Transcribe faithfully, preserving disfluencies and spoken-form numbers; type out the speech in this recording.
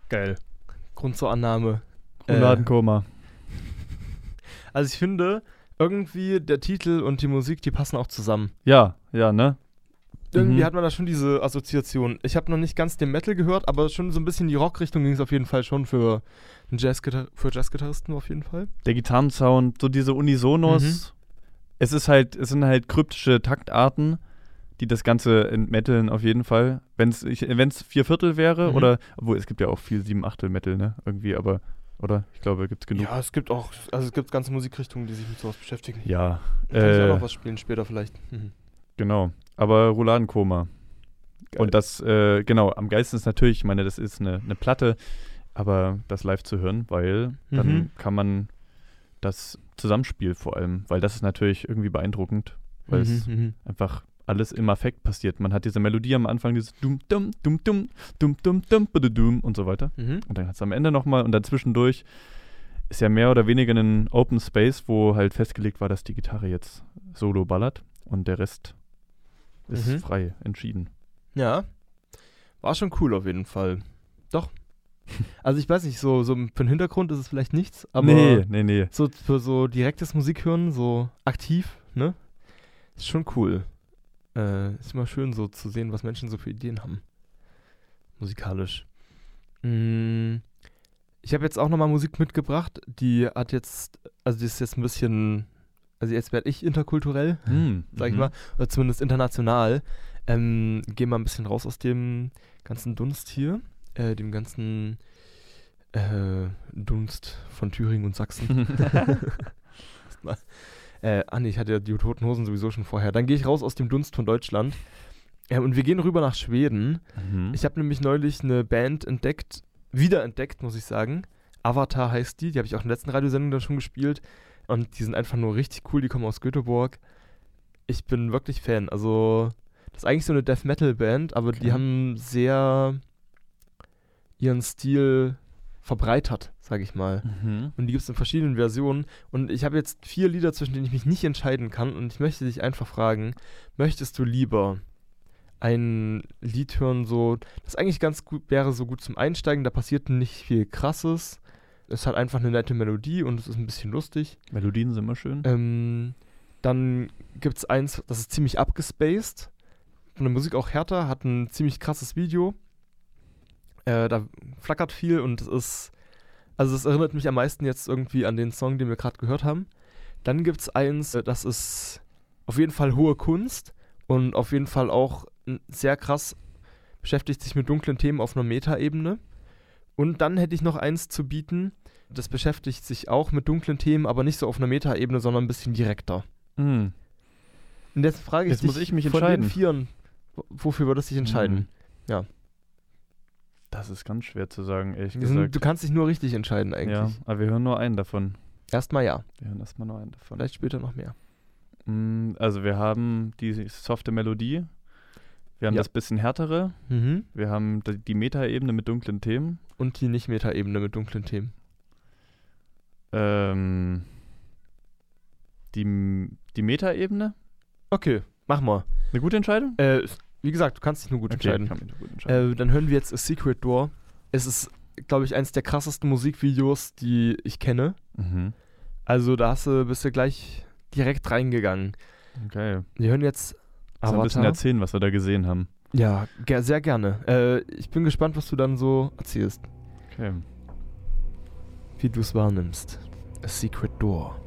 Geil. Grund zur Annahme. Rouladenkoma. Äh, also ich finde, irgendwie der Titel und die Musik, die passen auch zusammen. Ja, ja, ne? Irgendwie Mhm. hat man da schon diese Assoziation. Ich habe noch nicht ganz den Metal gehört, aber schon so ein bisschen die Rockrichtung ging es auf jeden Fall schon für einen Jazzgitar- für Jazzgitarristen auf jeden Fall. Der Gitarrensound, so diese Unisonos. Mhm. Es ist halt, es sind halt kryptische Taktarten, die das Ganze entmetteln auf jeden Fall. Wenn es vier Viertel wäre, Mhm. oder, obwohl es gibt ja auch viel sieben Achtel Metal, ne? Irgendwie, aber, oder? Ich glaube, gibt es genug. Ja, es gibt auch, also es gibt ganze Musikrichtungen, die sich mit sowas beschäftigen. Ja. Kann ich äh, auch noch was spielen später vielleicht. Mhm. Genau. Aber Rouladenkoma. Geil. Und das, äh, genau, am geilsten ist natürlich, ich meine, das ist eine, eine Platte, aber das live zu hören, weil dann Mhm. kann man das Zusammenspiel vor allem, weil das ist natürlich irgendwie beeindruckend, weil es Mhm, mhm. einfach alles im Affekt passiert. Man hat diese Melodie am Anfang, dieses dum dum dum dum dum dum dum dum und so weiter. Mhm. Und dann hat es am Ende nochmal und dann zwischendurch ist ja mehr oder weniger ein Open Space, wo halt festgelegt war, dass die Gitarre jetzt solo ballert und der Rest ist Mhm. frei entschieden. Ja, war schon cool auf jeden Fall. Doch. Also ich weiß nicht, so, so für den Hintergrund ist es vielleicht nichts, aber nee, nee, nee. so für so direktes Musikhören, so aktiv, ne? Ist schon cool. Äh, ist immer schön so zu sehen, was Menschen so für Ideen haben. Musikalisch. Mm, ich habe jetzt auch nochmal Musik mitgebracht, die hat jetzt, also die ist jetzt ein bisschen, also jetzt werde ich interkulturell, Hm, sag ich mhm. mal, oder zumindest international. Ähm, gehen wir ein bisschen raus aus dem ganzen Dunst hier, äh, dem ganzen äh, Dunst von Thüringen und Sachsen. Erstmal. äh, ah nee, ich hatte ja die Toten Hosen sowieso schon vorher. Dann gehe ich raus aus dem Dunst von Deutschland. Äh, und wir gehen rüber nach Schweden. Mhm. Ich habe nämlich neulich eine Band entdeckt, wiederentdeckt, muss ich sagen. Avatar heißt die, die habe ich auch in der letzten Radiosendung dann schon gespielt. Und die sind einfach nur richtig cool, die kommen aus Göteborg. Ich bin wirklich Fan. Also, das ist eigentlich so eine Death-Metal-Band, aber Okay. die haben sehr ihren Stil verbreitert, sage ich mal. Mhm. Und die gibt es in verschiedenen Versionen. Und ich habe jetzt vier Lieder, zwischen denen ich mich nicht entscheiden kann. Und ich möchte dich einfach fragen, möchtest du lieber ein Lied hören, so, das eigentlich ganz gut wäre, so gut zum Einsteigen, da passiert nicht viel Krasses. Es hat einfach eine nette Melodie und es ist ein bisschen lustig. Melodien sind immer schön. Ähm, dann gibt es eins, das ist ziemlich abgespaced. Von der Musik auch härter, hat ein ziemlich krasses Video. Äh, da flackert viel und es ist, also es erinnert mich am meisten jetzt irgendwie an den Song, den wir gerade gehört haben. Dann gibt es eins, äh, das ist auf jeden Fall hohe Kunst und auf jeden Fall auch n- sehr krass, beschäftigt sich mit dunklen Themen auf einer Metaebene. Und dann hätte ich noch eins zu bieten, das beschäftigt sich auch mit dunklen Themen, aber nicht so auf einer Metaebene, sondern ein bisschen direkter. Mhm. Und jetzt frage ich Jetzt dich, muss ich mich von entscheiden. den Vieren, w- wofür würdest du dich entscheiden? Mhm. Ja. Das ist ganz schwer zu sagen, ehrlich Die sind, gesagt. du kannst dich nur richtig entscheiden eigentlich. Ja, aber wir hören nur einen davon. Erstmal ja, Wir hören erstmal nur einen davon. vielleicht später noch mehr. Mm, Also wir haben die softe Melodie, wir haben Ja. das bisschen härtere, Mhm. wir haben die, die Metaebene mit dunklen Themen. Und die Nicht-Meta-Ebene mit dunklen Themen. Ähm, die, die Metaebene? Okay, mach mal. Eine gute Entscheidung? Äh, wie gesagt, du kannst dich nur gut entscheiden. kann mich nur gut entscheiden. Äh, dann hören wir jetzt A Secret Door. Es ist, glaube ich, eins der krassesten Musikvideos, die ich kenne. Mhm. Also da hast du, bist du gleich direkt reingegangen. Okay. Wir hören jetzt Kannst du ein bisschen Avatar. erzählen, was wir da gesehen haben? Ja, ger- sehr gerne. Äh, ich bin gespannt, was du dann so erzählst. Okay. Wie du es wahrnimmst. A Secret Door.